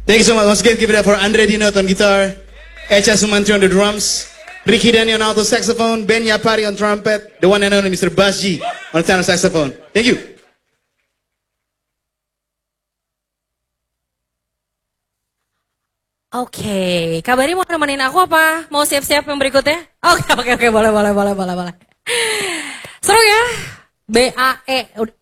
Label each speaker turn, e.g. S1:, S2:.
S1: Thank you so much. Once again, give it up for Andre Dinot on guitar, Echa Sumantri on the drums, Ricky Danny on alto saxophone, Ben Yapari on trumpet, the one and only Mr. Basji on tenor saxophone. Thank you.
S2: Oke, kabarin mau nemenin aku apa? Mau siap-siap yang berikutnya? Oke, boleh. Seru ya? BAE